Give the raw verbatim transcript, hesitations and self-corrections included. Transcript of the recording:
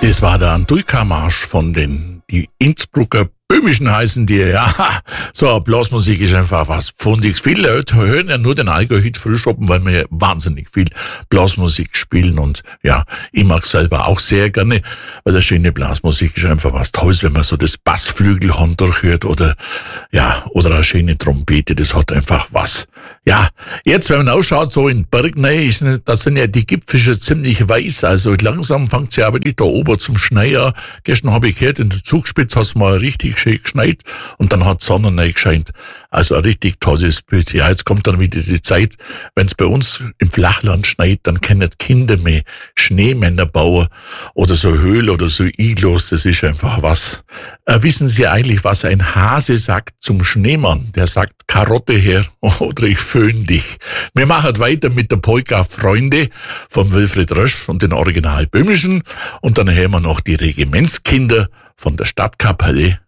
Das war der Antulka-Marsch von den die Innsbrucker Böhmischen heißen die, ja. So, Blasmusik ist einfach was Pfundiges. Viele Leute hören ja nur den Allgäu-Hit Frühschoppen, weil wir wahnsinnig viel Blasmusik spielen und ja, ich mag selber auch sehr gerne, weil der schöne Blasmusik ist einfach was Tolles, wenn man so das Bassflügelhorn durchhört oder ja, oder eine schöne Trompete, das hat einfach was. Ja, jetzt, wenn man ausschaut, so in Bergnähe, ist, da sind ja die Gipfel schon ziemlich weiß, also langsam fängt es ja aber nicht da oben zum Schneien. Gestern habe ich gehört, in der Zugspitze hat es mal richtig schön geschneit und dann hat die Sonne reingescheint. Also ein richtig tolles Bild. Ja, jetzt kommt dann wieder die Zeit, wenn es bei uns im Flachland schneit, dann können Kinder mehr Schneemänner bauen oder so Höhlen oder so Iglos, das ist einfach was. Äh, wissen Sie eigentlich, was ein Hase sagt zum Schneemann? Der sagt Karotte her oder ich föhn dich. Wir machen weiter mit der Polka Freunde von Wilfried Rösch und den Original Böhmischen und dann hören wir noch die Regimentskinder von der Stadtkapelle